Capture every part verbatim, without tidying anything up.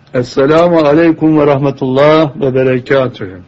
Esselamu aleyküm ve rahmetullah ve berekatühü.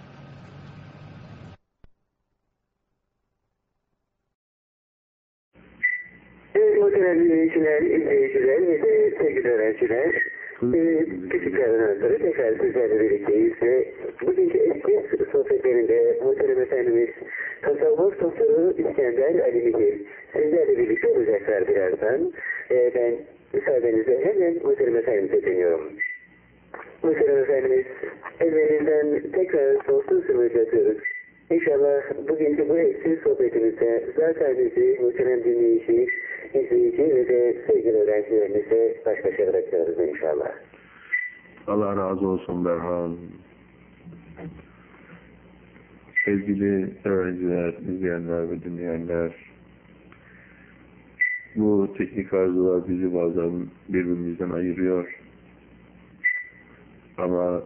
Evet, muhterem dinleyiciler, izleyiciler ve de sevgili öğrenciler, e, küçüklerden sonra tekrar sizlerle birlikteyiz ve bugünkü eski sohbetlerinde muhterem Efendimiz tasavvuf doktoru İskender Ali Mihir sizlerle birlikte olacaklar birazdan. E, ben müsaadenizle hemen muhterem Efendimiz'e dönüyorum. Muhterem Efendimiz, ellerinden tekrar sonsuz hürmet ediyoruz. İnşallah bugünkü bu eski sohbetimizde zaten bizi muhterem dinleyici, izleyici ve de sevgili öğrencilerimizle baş başa bırakıyoruz inşallah. Allah razı olsun Berhan. Sevgili öğrenciler, izleyenler ve dinleyenler, bu teknik arzular bizi bazen birbirimizden ayırıyor. Ama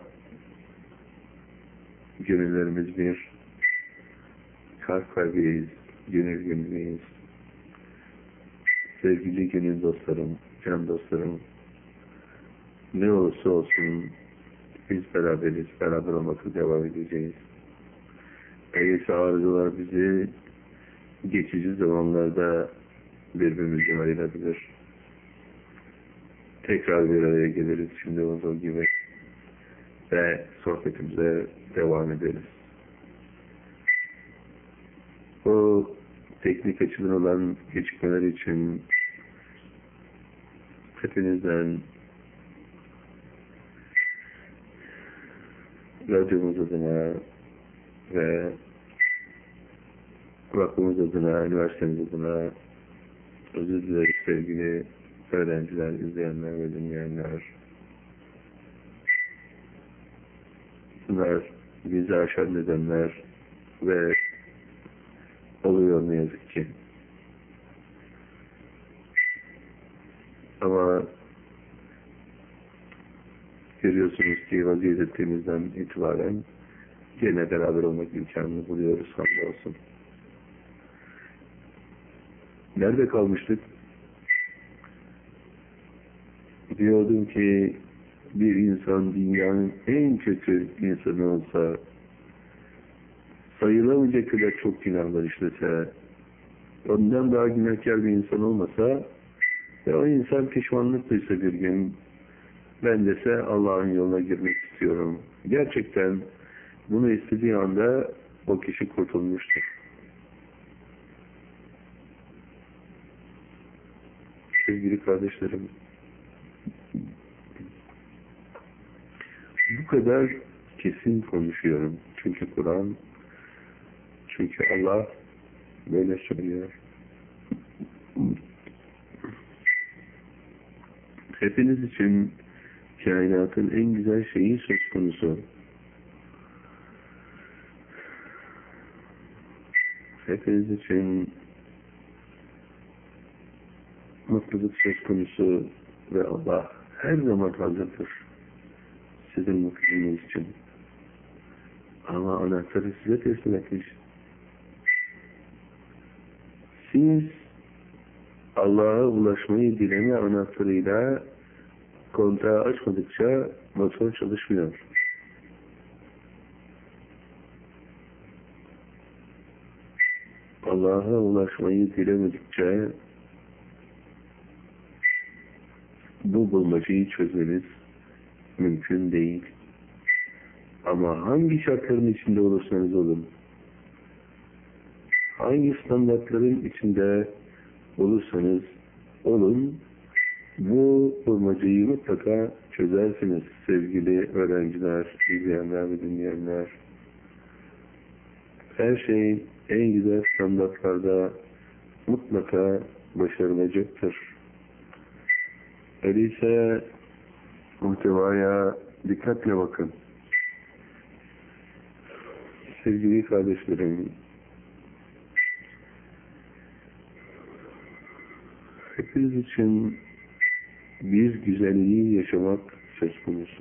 gönüllerimiz bir, kalp kalbiyiz, gönül gönüleyiz. Sevgili gönül dostlarım, can dostlarım, ne olursa olsun biz beraberiz, beraber olmakla devam edeceğiz. Öyleyse arzular bizi geçici zamanlarda birbirimizden ayırabilir. Tekrar bir araya geliriz şimdi olduğu gibi ve sohbetimize devam ederiz. O teknik açıdan olan gecikmeler için hepinizden radyomuz adına ve vakfımız adına, üniversitemiz adına özür dileriz sevgili öğrenciler, izleyenler ve dinleyenler. Bunlar bizi aşan nedenler ve oluyor ne yazık ki. Ama görüyorsunuz ki vaziyet ettiğimizden itibaren gene beraber olmak imkanını buluyoruz, hamdolsun. Nerede kalmıştık? Diyordum ki bir insan dünyanın en kötü insanı olsa, sayılamayacak kadar çok günahlar işlese, ondan daha günahkar bir insan olmasa ve o insan pişmanlık duysa bir gün, ben dese Allah'ın yoluna girmek istiyorum. Gerçekten bunu istediği anda o kişi kurtulmuştur. Sevgili kardeşlerim, bu kadar kesin konuşuyorum. Çünkü Kur'an, çünkü Allah böyle söylüyor. Hepiniz için kainatın en güzel şeyi söz konusu. Hepiniz için mutluluk söz konusu ve Allah her zaman hazırdır sizin mutluluğunuz için. Ama anahtarı size teslim etmiş. Siz Allah'a ulaşmayı dileme anahtarıyla kontağı açmadıkça motor çalışmıyor. Allah'a ulaşmayı dilemedikçe bu bulmacayı çözmeniz mümkün değil. Ama hangi şartların içinde olursanız olun, hangi standartların içinde olursanız olun, bu bulmacayı mutlaka çözersiniz sevgili öğrenciler, izleyenler ve dinleyenler. Her şey en güzel standartlarda mutlaka başarılacaktır. Öyleyse muhtevaya dikkatle bakın. Sevgili kardeşlerim, hepiniz için bir güzelliği yaşamak söz konusu.